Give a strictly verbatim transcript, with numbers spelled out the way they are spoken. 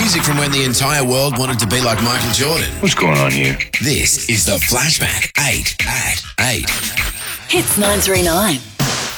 Music from when the entire world wanted to be like Michael Jordan. What's going on here? This is the Flashback eight at eight. Hits nine three nine.